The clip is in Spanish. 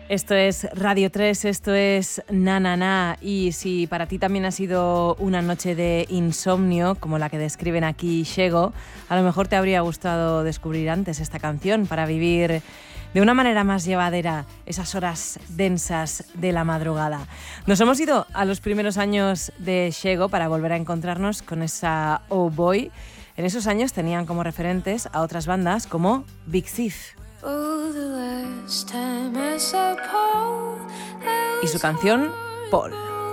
Esto es Radio 3, esto es Na Na Na, y si para ti también ha sido una noche de insomnio, como la que describen aquí Shego, a lo mejor te habría gustado descubrir antes esta canción para vivir de una manera más llevadera esas horas densas de la madrugada. Nos hemos ido a los primeros años de Shego para volver a encontrarnos con esa Oh Boy. En esos años tenían como referentes a otras bandas como Big Thief. Y su canción, Paul.